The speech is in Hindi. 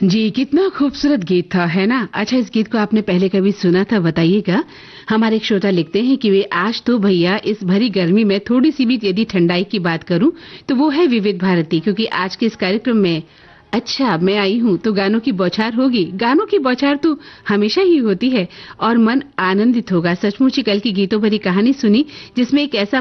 जी, कितना खूबसूरत गीत था, है ना? अच्छा, इस गीत को आपने पहले कभी सुना था, बताइएगा। हमारे एक श्रोता लिखते हैं कि वे आज तो भैया इस भरी गर्मी में थोड़ी-सी भी यदि ठंडाई की बात करूं, तो वो है विविध भारती, क्योंकि आज के इस कार्यक्रम में अच्छा, मैं आई हूँ तो गानों की बौछार होगी। गानों की बौछार तो हमेशा ही होती है और मन आनंदित होगा। सचमुच ही कल की गीतों भरी कहानी सुनी, जिसमें एक ऐसा